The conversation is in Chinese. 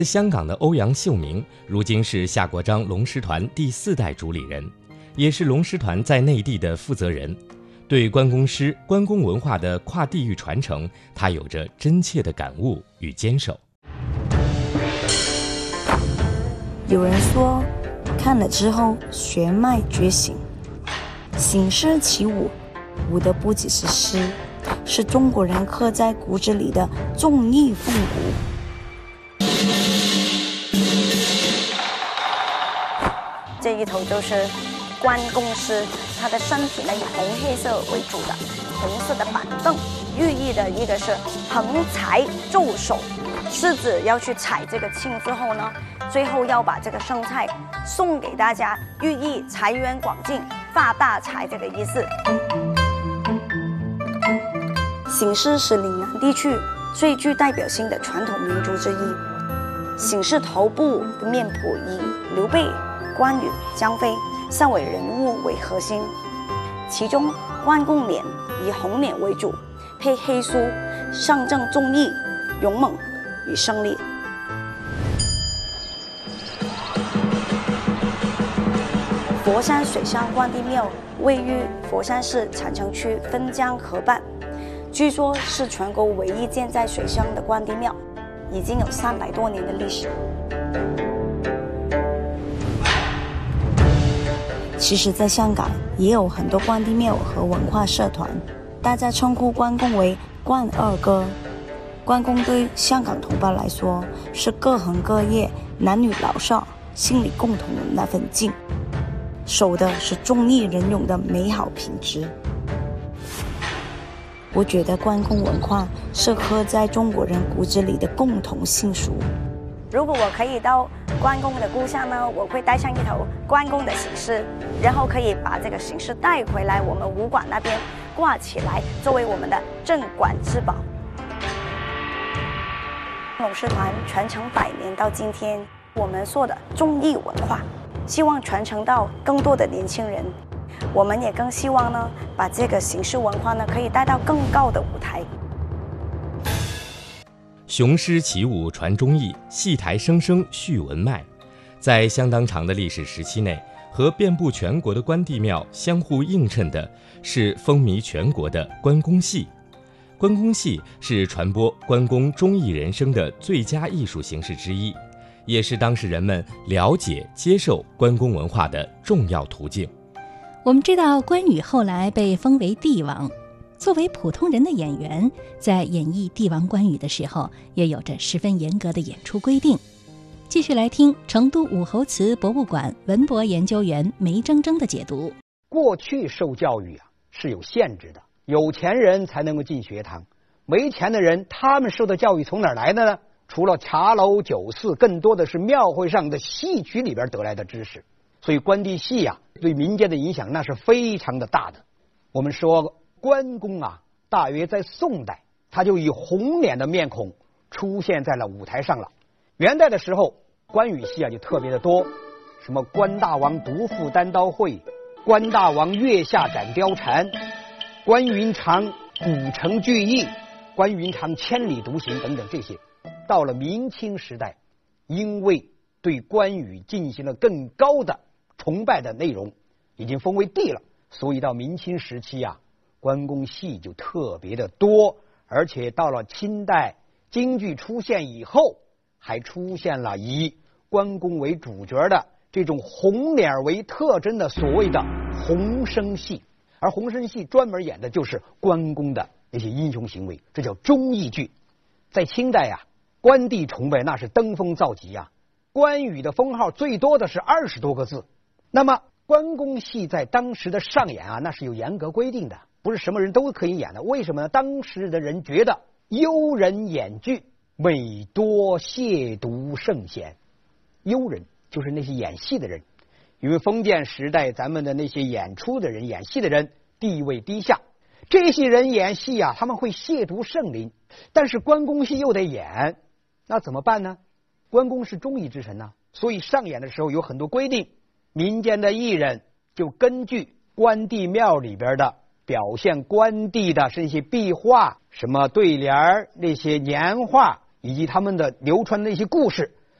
香港的欧阳秀明，如今是夏国璋龙狮团第4代主理人，也是龙狮团在内地的负责人。对关公狮、关公文化的跨地域传承，他有着真切的感悟与坚守。 有人说，看了之后血脉觉醒，醒狮起舞，舞的不只是狮，是中国人刻在骨子里的忠义风骨。 这一头就是关公狮，它的身体呢以红黑色为主的，红色的板凳，寓意的一个是横财咒手，狮子要去踩这个磬之后呢，最后要把这个生菜送给大家，寓意财源广进、发大财这个意思。醒狮是岭南地区最具代表性的传统民族之一。醒狮头部的面谱以刘备、关羽、张飞3位人物为核心，其中关公脸以红脸为主，配黑梳，象征忠义、勇猛与胜利。佛山水上关帝庙位于佛山市产城区汾江河畔，据说是全国唯一建在水上的关帝庙，已经有300多年的历史。 其实在香港也有很多关帝庙和文化社团，大家称呼关公为关二哥。关公对香港同胞来说是各行各业男女老少心里共同的那份敬，守的是忠义仁勇的美好品质。我觉得关公文化是刻在中国人骨子里的共同信俗。 如果我可以到关公的故乡呢，我会带上一头关公的醒狮，然后可以把这个醒狮带回来我们武馆那边挂起来，作为我们的镇馆之宝。龙狮团传承100年到今天，我们说的忠义文化，希望传承到更多的年轻人。我们也更希望呢，把这个醒狮文化呢，可以带到更高的舞台。 雄狮起舞传忠义，戏台声声续文脉。在相当长的历史时期内，和遍布全国的关帝庙相互映衬的是风靡全国的关公戏。关公戏是传播关公忠义人生的最佳艺术形式之一，也是当时人们了解接受关公文化的重要途径。 我们知道关羽后来被封为帝王，作为普通人的演员，在演绎帝王关羽的时候，也有着十分严格的演出规定。继续来听成都武侯祠博物馆文博研究员梅铮铮的解读。 过去受教育是有限制的，有钱人才能够进学堂，没钱的人他们受的教育从哪儿来的呢？除了茶楼酒肆，更多的是庙会上的戏曲里边得来的知识。所以关帝戏对民间的影响那是非常的大的。我们说关公大约在宋代他就以红脸的面孔出现在了舞台上了。元代的时候关羽戏就特别的多，什么关大王独赴单刀会，关大王月下斩貂蝉，关云长古城聚义，关云长千里独行等等这些。到了明清时代，因为对关羽进行了更高的崇拜的内容，已经封为帝了，所以到明清时期关公戏就特别的多。而且到了清代京剧出现以后，还出现了以关公为主角的这种红脸为特征的所谓的红生戏，而红生戏专门演的就是关公的那些英雄行为，这叫忠义剧。在清代关帝崇拜那是登峰造极关羽的封号最多的是20多个字。那么关公戏在当时的上演那是有严格规定的，不是什么人都可以演的。为什么呢？当时的人觉得幽人演剧每多亵渎圣贤。幽人就是那些演戏的人，因为封建时代咱们的那些演出的人演戏的人地位低下，这些人演戏他们会亵渎圣灵，但是关公戏又得演，那怎么办呢？关公是忠义之神所以上演的时候有很多规定，民间的艺人就根据关帝庙里边的表现关帝的这些壁画、什么对联、那些年画以及他们的流传的那些故事，